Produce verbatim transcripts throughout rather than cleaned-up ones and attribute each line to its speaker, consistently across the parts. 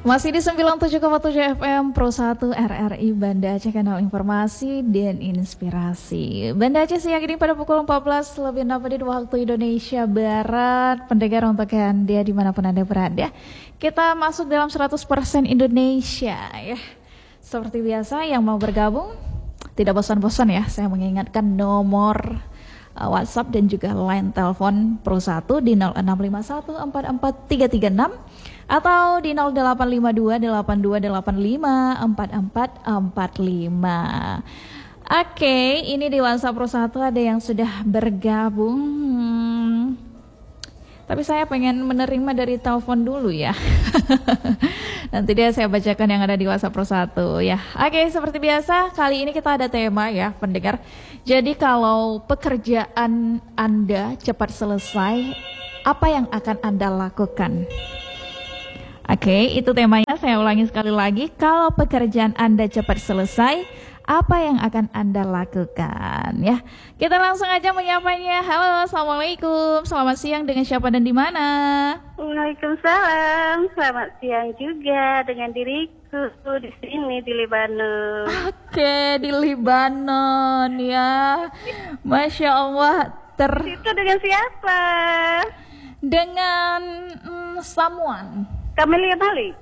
Speaker 1: Masih di sembilan puluh tujuh koma tujuh F M Pro satu R R I Banda Aceh, kanal informasi dan inspirasi. Banda Aceh siang ini pada pukul empat belas lebih enam menit waktu Indonesia Barat. Pendengar untuk Anda dimanapun Anda berada, kita masuk dalam seratus persen Indonesia ya. Seperti biasa yang mau bergabung tidak bosan-bosan ya, saya mengingatkan nomor uh, WhatsApp dan juga line telepon Pro satu di nol enam lima satu empat empat tiga tiga enam atau di nol delapan lima dua delapan dua delapan lima empat empat empat lima. Oke, ini di WhatsApp Pro satu ada yang sudah bergabung. Hmm, tapi saya pengen menerima dari telepon dulu ya. Nanti dia saya bacakan yang ada di WhatsApp Pro satu ya. Oke, seperti biasa kali ini kita ada tema ya, pendengar. Jadi kalau pekerjaan Anda cepat selesai, apa yang akan Anda lakukan? Oke, itu temanya. Saya ulangi sekali lagi. Kalau pekerjaan Anda cepat selesai, apa yang akan Anda lakukan? Ya, kita langsung aja menyapanya. Halo, assalamualaikum. Selamat siang, dengan siapa dan di mana?
Speaker 2: Waalaikumsalam. Selamat siang juga dengan diriku di sini di Lebanon.
Speaker 1: Oke, di Lebanon ya. Masya Allah. Ter.
Speaker 2: Itu dengan siapa?
Speaker 1: Dengan mm, someone.
Speaker 2: Camelia Malik.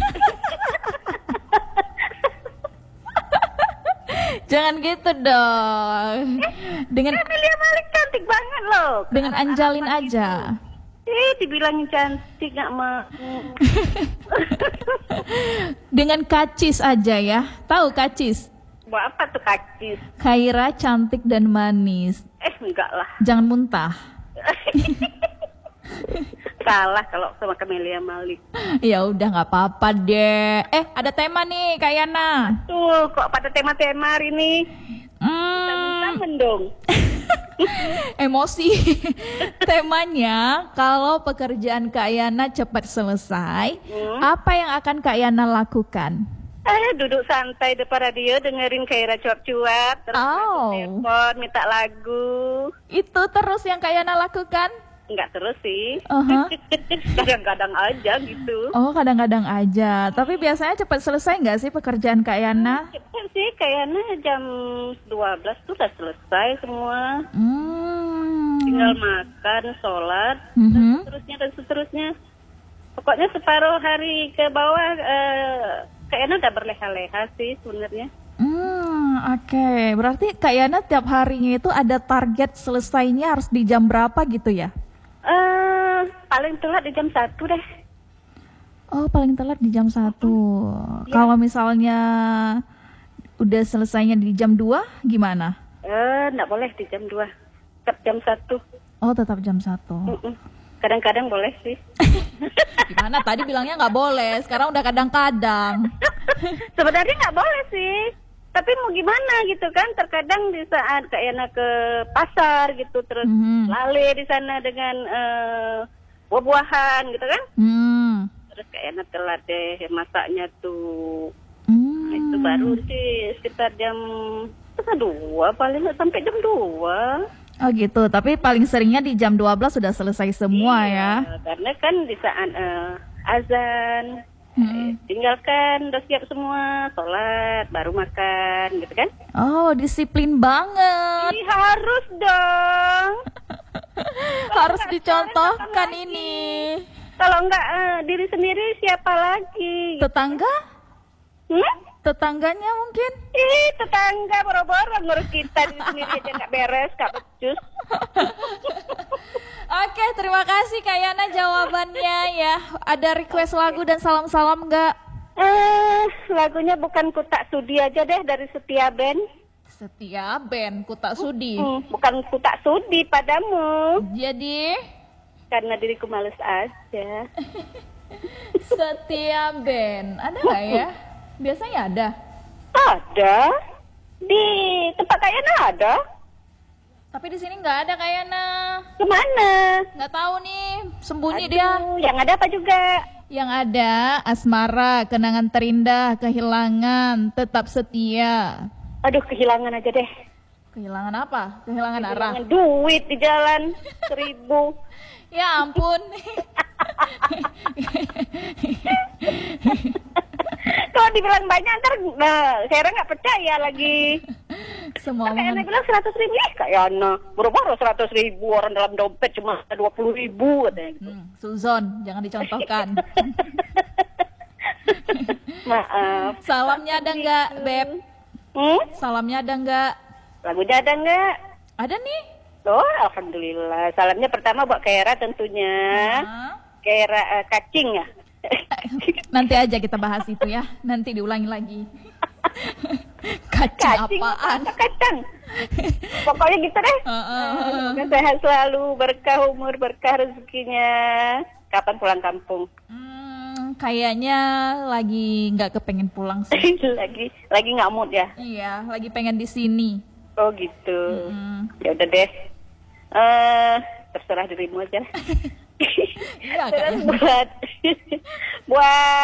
Speaker 1: Jangan gitu dong. Dengan
Speaker 2: Camelia Malik cantik banget loh.
Speaker 1: Dengan Anjalin aja.
Speaker 2: Eh, dibilangin cantik gak mau.
Speaker 1: Dengan Kacis aja ya. Tahu Kacis?
Speaker 2: Buat apa tuh Kacis?
Speaker 1: Khaira cantik dan manis.
Speaker 2: Eh, enggak lah.
Speaker 1: Jangan muntah.
Speaker 2: Salah kalau sama Camelia Malik.
Speaker 1: Ya udah nggak apa-apa deh. Eh, ada tema nih Kak Yana.
Speaker 2: Tuh, kok pada tema-tema hari ini?
Speaker 1: Hmm.
Speaker 2: Tamen dong.
Speaker 1: Emosi. Temanya kalau pekerjaan Kak Yana cepat selesai, hmm? apa yang akan Kak Yana lakukan?
Speaker 2: Eh, duduk santai depan radio dengerin Khaira cuap-cuap, terus
Speaker 1: oh.
Speaker 2: telepon minta lagu.
Speaker 1: Itu terus yang Kak Yana lakukan?
Speaker 2: Enggak terus sih.
Speaker 1: Uh-huh.
Speaker 2: Kadang-kadang aja gitu.
Speaker 1: Oh, kadang-kadang aja. Tapi biasanya cepat selesai nggak sih pekerjaan Kak Yana?
Speaker 2: Cepat sih, kayaknya jam dua belas tuh udah selesai semua.
Speaker 1: Hmm.
Speaker 2: Tinggal makan, sholat,
Speaker 1: Mm-hmm.
Speaker 2: dan seterusnya dan seterusnya. Pokoknya separuh hari ke bawah, eh, kayaknya udah berleha-leha sih sebenarnya.
Speaker 1: Hmm, oke. Okay. Berarti Kak Yana tiap harinya itu ada target selesainya harus di jam berapa gitu ya?
Speaker 2: Uh, paling telat di jam satu deh.
Speaker 1: Oh, paling telat di jam satu. Ya. Kalau misalnya udah selesainya di jam dua, gimana?
Speaker 2: Eh, uh, nggak boleh di jam dua. Tetap jam satu.
Speaker 1: Oh, tetap jam satu.
Speaker 2: Uh-uh. Kadang-kadang boleh sih.
Speaker 1: Gimana? Tadi bilangnya nggak boleh, sekarang udah kadang-kadang.
Speaker 2: Sebenarnya nggak boleh sih. Tapi mau gimana gitu kan, terkadang di saat Kak Yana ke pasar gitu terus mm-hmm. lale di sana dengan uh, buah-buahan gitu kan, mm. terus Kak Yana telat deh masaknya tuh, mm. nah, itu baru sih sekitar jam setengah dua paling nggak sampai jam dua.
Speaker 1: Oh gitu, tapi paling seringnya di jam dua belas sudah selesai semua
Speaker 2: iya,
Speaker 1: ya?
Speaker 2: Karena kan di saat uh, azan. Hmm. Tinggalkan, udah siap semua, sholat, baru makan, gitu kan?
Speaker 1: Oh, disiplin banget.
Speaker 2: Ih, harus dong.
Speaker 1: Harus dicontohkan ini.
Speaker 2: Kalau enggak uh, diri sendiri, siapa lagi?
Speaker 1: Tetangga?
Speaker 2: Hmm?
Speaker 1: Tetangganya mungkin?
Speaker 2: Ih, tetangga boro-boro ngurus kita di sendiri aja nggak beres, nggak becus.
Speaker 1: Oke, terima kasih Kak Yana jawabannya ya. Ada request lagu dan salam-salam nggak?
Speaker 2: Eh, lagunya bukan Kutak Sudi aja deh dari Setia Band.
Speaker 1: Setia Band, Kutak Sudi.
Speaker 2: Hmm, bukan Kutak Sudi padamu.
Speaker 1: Jadi?
Speaker 2: Karena diriku males aja.
Speaker 1: Setia Band, ada nggak ya? Biasanya ada.
Speaker 2: Ada. Di tempat Kak Yana ada.
Speaker 1: Tapi di sini nggak ada Kak Yana.
Speaker 2: Kemana?
Speaker 1: Nggak tahu nih, sembunyi
Speaker 2: Aduh,
Speaker 1: dia.
Speaker 2: Yang ada apa juga?
Speaker 1: Yang ada asmara, kenangan terindah, kehilangan, tetap setia.
Speaker 2: Aduh, kehilangan aja deh.
Speaker 1: Kehilangan apa? Kehilangan, kehilangan arah.
Speaker 2: Duit di jalan seribu.
Speaker 1: Ya ampun.
Speaker 2: dibilang banyak ntar nah, Kera nggak percaya lagi.
Speaker 1: Semua
Speaker 2: Kak Yana bilang seratus ribu ya Kak Yana. Boro-boro seratus ribu orang dalam dompet cuma dua puluh ribu katanya gitu.
Speaker 1: Hmm, Suzon, jangan dicontohkan.
Speaker 2: Maaf.
Speaker 1: Salamnya ada nggak, Beb?
Speaker 2: Hmm?
Speaker 1: Salamnya ada nggak?
Speaker 2: Lagunya ada nggak?
Speaker 1: Ada nih.
Speaker 2: Oh, alhamdulillah. Salamnya pertama buat Kera tentunya.
Speaker 1: Nah.
Speaker 2: Kera uh, kacing ya.
Speaker 1: Nanti aja kita bahas itu ya. Nanti diulangi lagi. Kacang
Speaker 2: Kacing
Speaker 1: apaan?
Speaker 2: apa kacang? Pokoknya gitu deh.
Speaker 1: Uh, uh, uh.
Speaker 2: Semoga sehat selalu, berkah umur, berkah rezekinya. Kapan pulang kampung?
Speaker 1: Hmm, kayaknya lagi nggak kepengen pulang sih.
Speaker 2: lagi lagi nggak mood ya?
Speaker 1: Iya, lagi pengen di sini.
Speaker 2: Oh gitu.
Speaker 1: Mm-mm.
Speaker 2: Ya udah deh. Eh, terserah dirimu aja.
Speaker 1: Iya, Kak.
Speaker 2: Terus buat buat